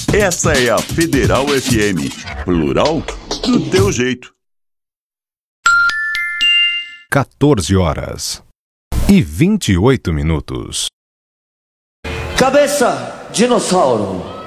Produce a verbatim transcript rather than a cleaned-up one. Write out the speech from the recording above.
Essa é a Federal F M, plural do teu jeito. quatorze horas e vinte e oito minutos. Cabeça, dinossauro.